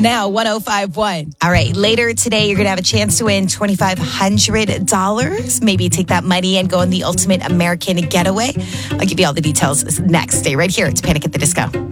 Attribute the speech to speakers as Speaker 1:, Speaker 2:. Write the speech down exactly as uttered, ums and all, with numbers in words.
Speaker 1: Now, one oh five point one.
Speaker 2: All right, later today, you're going to have a chance to win twenty-five hundred dollars. Maybe take that money and go on the ultimate American getaway. I'll give you all the details next. Stay right here. It's Panic at the Disco.